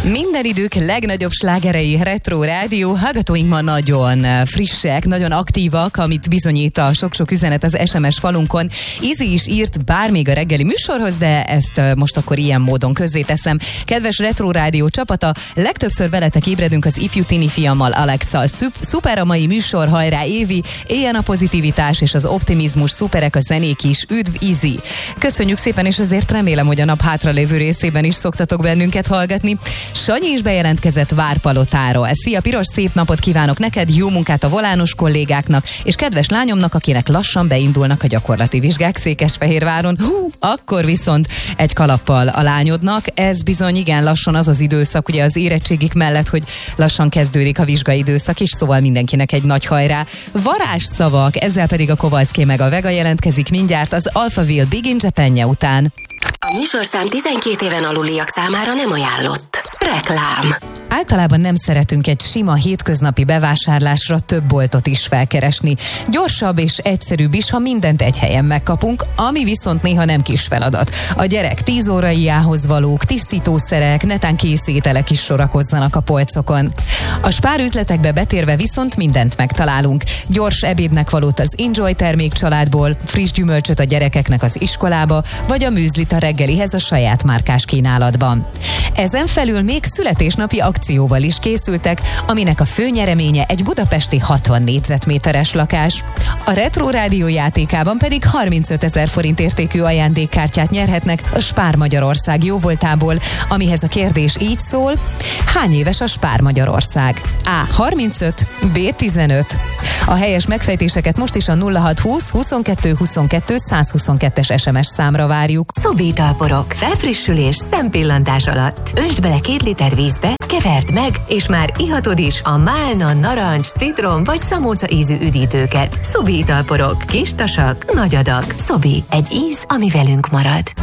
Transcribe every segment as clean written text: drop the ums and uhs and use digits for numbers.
Minden idők legnagyobb slágerei Retro Rádió. Hallgatóink ma nagyon frissek, nagyon aktívak, amit bizonyít a sok-sok üzenet az SMS falunkon. Izi is írt bár még a reggeli műsorhoz, de ezt most akkor ilyen módon közzéteszem. Kedves Retro Rádió csapata, legtöbbször veletek ébredünk az ifjú tini fiammal, Alexa. Szuper a mai műsor, hajrá Évi, éljen a pozitivitás és az optimizmus, szuperek a zenék is, üdv Izi. Köszönjük szépen, és azért remélem, hogy a nap hátralévő részében is szoktatok bennünket hallgatni. Sanyi is bejelentkezett Várpalotáról. Szia Piros, szép napot kívánok neked, jó munkát a volános kollégáknak, és kedves lányomnak, akinek lassan beindulnak a gyakorlati vizsgák Székesfehérváron. Akkor viszont egy kalappal a lányodnak. Ez bizony igen lassan az az időszak, ugye az érettségik mellett, hogy lassan kezdődik a vizsgai időszak is, szóval mindenkinek egy nagy hajrá. Varázsszavak, ezzel pedig a Kovalszki meg a Vega jelentkezik mindjárt az Alphaville Big in Japan-je után. A műsorszám 12 éven aluliak számára nem ajánlott. Reklám. Általában nem szeretünk egy sima hétköznapi bevásárlásra több boltot is felkeresni. Gyorsabb és egyszerűbb is, ha mindent egy helyen megkapunk, ami viszont néha nem kis feladat. A gyerek 10 óraiához valók, tisztítószerek, netán készételek is sorakozzanak a polcokon. A Spár üzletekbe betérve viszont mindent megtalálunk. Gyors ebédnek valót az Enjoy termékcsaládból, friss gyümölcsöt a gyerekeknek az iskolába, vagy a műzlit a reggelihez a saját márkás kínálatban. Ezen felül még születésnapi akcióval is készültek, aminek a fő nyereménye egy budapesti 60 négyzetméteres lakás. A Retro Rádió játékában pedig 35 000 forint értékű ajándékkártyát nyerhetnek a Spár Magyarország jóvoltából, amihez a kérdés így szól: hány éves a Spár Magyarország? A. 35, B. 15. A helyes megfejtéseket most is a 0620 22 22 122-es SMS számra várjuk. Szobi italporok, felfrissülés szempillantás alatt. Öntsd bele 2 liter vízbe, keverd meg, és már ihatod is a málna, narancs, citrom vagy szamóca ízű üdítőket. Szobi italporok, kis tasak, nagy adag. Szobi, egy íz, ami velünk marad.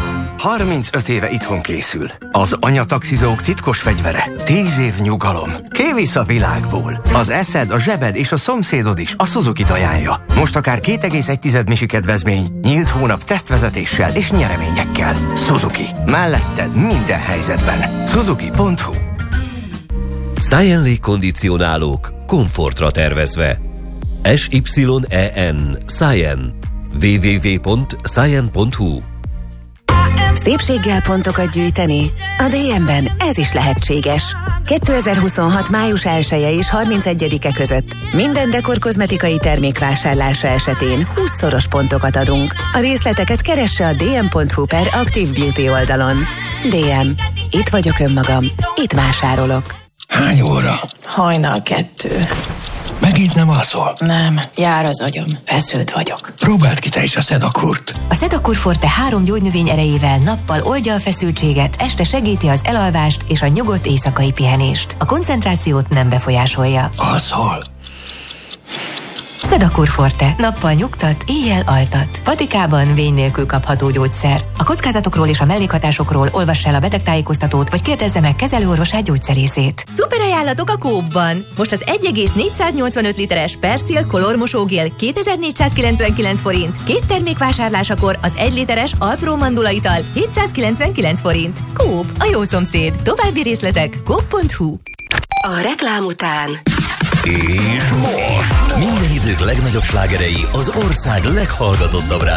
35 éve itthon készül. Az anyataxizók titkos fegyvere. 10 év nyugalom. Kivisz a világból. Az eszed, a zsebed és a szomszédod is a Suzuki-t ajánlja. Most akár 2,1 misi kedvezmény, nyílt hónap tesztvezetéssel és nyereményekkel. Suzuki. Melletted minden helyzetben. Suzuki.hu. Science légkondicionálók komfortra tervezve. SYEN Science. www.science.hu. Szépséggel pontokat gyűjteni? A DM-ben ez is lehetséges. 2026. május 1-e és 31-e között minden dekor kozmetikai termék vásárlása esetén 20-szoros pontokat adunk. A részleteket keresse a dm.hu/Active Beauty oldalon. DM. Itt vagyok önmagam. Itt vásárolok. Hány óra? Hajnal 2. Megint nem alszol? Nem, jár az agyam. Feszült vagyok. Próbáld ki te is a Sedakurt. A Sedakur Forte 3 gyógynövény erejével nappal oldja a feszültséget, este segíti az elalvást és a nyugodt éjszakai pihenést. A koncentrációt nem befolyásolja. Alszol? Sedakur Forte. Nappal nyugtat, éjjel altat. Patikában vény nélkül kapható gyógyszer. A kockázatokról és a mellékhatásokról olvass el a betegtájékoztatót, vagy kérdezze meg kezelőorvosát, gyógyszerészét. Szuper ajánlatok a Coop-ban! Most az 1,485 literes Persil Color mosógél 2499 forint. 2 termék vásárlásakor az 1 literes Alpro Mandula ital 799 forint. Coop, a jó szomszéd. További részletek coop.hu. A reklám után... És most minden idők legnagyobb slágerei az ország leghallgatottabb